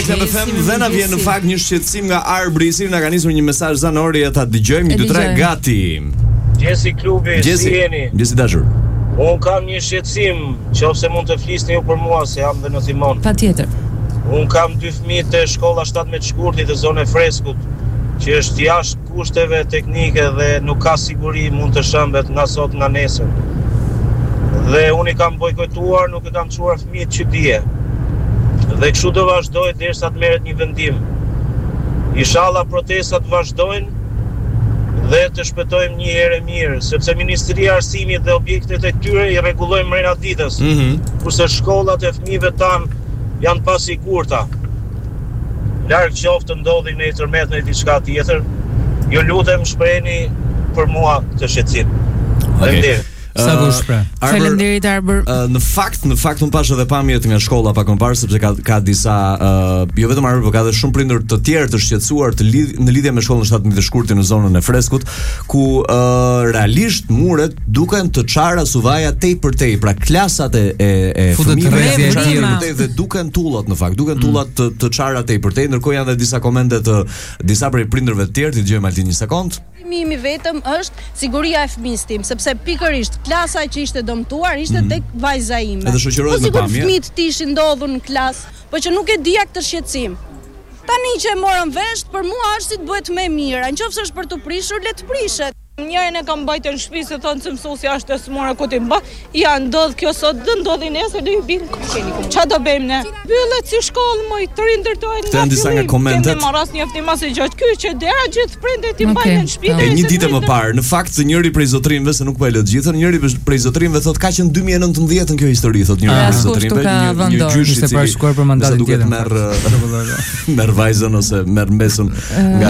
Club FM dhe na vjen në fakt një shqetësim nga Arbrisi, na ka nisur një mesazh zanori, ta dëgjojmë 1 2 3 gati. Gjesi klubi, si jeni? Gjesi dashur. Unë kam një shqetësim, qofse mund të flisni ju për mua se jam dhe në Timon. Patjetër. Unë kam 2 fëmijë të shkolla 17 shkurtit të zonë Freskut, që është jashtë kushteve teknike dhe nuk ka siguri, mund të shëmbet nga sot nga nesër. Dhe unë i kam bojkotuar, nuk e kam çuar fëmijët që dije. Dhe kështu do vazhdoj derisa të merret një vendim. Inshallah protestat vazhdojnë dhe të shpëtojmë një herë mirë, sepse Ministria e Arsimit dhe objektet e tyre i rregullojnë mrena ditës. Kurse shkollat e fëmijëve tan janë pasigurta. Larg qoftë të ndodhi në internet në diçka tjetër. Ju lutem shprehni për mua këtë shqetësim. Faleminderit. Faleminderit Arbër. Në fakt un pash edhe pamjet nga shkolla pak më parë, sepse ka disa jo vetëm Arbër, por ka edhe shumë prindër të tjerë të shqetësuar në lidhje me shkollën 17 shkurtit në zonën e Freskut, ku realisht muret duken të çara suvaja tepër, pra klasat e fëmijëve dhe duken tullat në fakt, duken tullat të çara tepër, ndërkohë janë edhe disa komente të disa prej prindërve të tjerë, ti dëgjojmë Altin një sekond. Mimi vetëm është siguria e fëmijës tim, sepse pikërisht klasa që ishte dëmtuar ishte tek vajza ime. Edhe shoqërohet me pamje. Fëmijët ishin ndodhur në klasë, por që nuk e dija këtë shqetësim. Tani që e morën vesh, për mua është si të bëhet më mirë. Nëse është për të prishur, le të prishet. Njërin e kam mbajtur në shtëpi se thonë se mësuesja është e smora ku ti mbaj. Ja ndodh kjo sot, do ndodhi nesër, do i bin kokeni. Ç'a do bëjmë ne? Mbyllet si shkollë, më të rindërtojnë. Janë disa nga komentet. Ne marras një ftim as e gjatë ky që dera gjithë prindet i mbajnë në shtëpi. E një ditë më parë, në fakt njëri prej zotrinëve, se nuk po e lë të gjithën, njëri prej zotrinëve thotë ka qenë 2019 kjo histori, thotë njëri prej zotrinëve, një gjysh i cili për mandatin tjetër. Merr vajzën ose merr mbesën nga.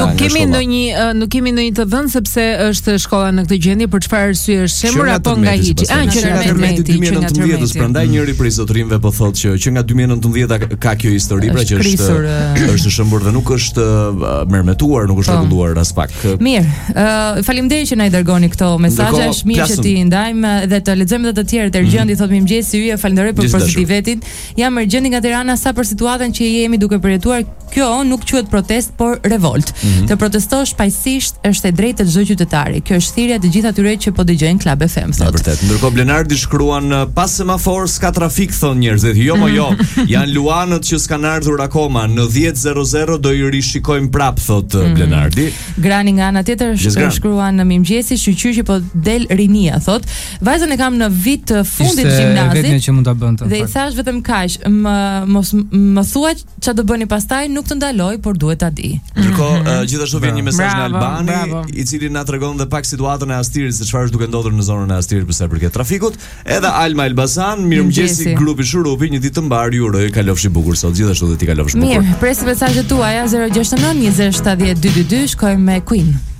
Nuk kemi ndonjë të vënë sepse është shkolla në këtë gjendje për çfarë arsye është shembull apo nga hiçi. Që nga 2019, prandaj njëri prej zotrinëve po thotë që nga 2019 ka kjo histori, pra që është shëmbur dhe nuk është mermetuar, nuk është rregulluar as pak. Mirë, faleminderit që na i dërgoni këto mesazhe, është mirë që ti i ndajmë dhe të lexojmë edhe të tjerët. Ergjendi thotë mirëmëngjesi, ju falenderoj për pozitivetin. Jam Ergjendi nga Tirana, sa për situatën që jemi duke përjetuar, kjo nuk quhet protest, por revolt. Të protestosh paqësisht është e drejtë të çdo qytetari. Kjo është thirrja të gjithë atyre që po dëgjojnë Club FM thotë. Vërtet. Ndërkohë Blenardi shkruan pas semafor s'ka trafik thon njerëzit. Jo, janë luanët që s'kan ardhur akoma. Në 10:00 do i rishikojmë prap thot Blenardi. Grani nga ana tjetër shkruan në mirëmëngjesi, shqyr që po del rinia thot. Vajzën e kam në vit të fundit gjimnazit. Vetëm që mund ta bënte. Dhe i thash vetëm kaq, më thua ç'a do bëni pastaj, nuk të ndaloj, por duhet ta di. Ndërkohë gjithashtu vjen një mesazh nga Albani, i cili na tregon dhe pak situatën e Astirit, se çfarë është duke ndodhur në zonën e Astirit për sa i përket trafikut. Edhe Alma Elbasan, mirëmëngjesi grupi Shurupi, një ditë të mbar, ju uroj kalofshi bukur sot, gjithashtu dhe ti kalofsh bukur. Mirë, presim mesazhet tuaja 069 20 70 222, shkojmë me Queen.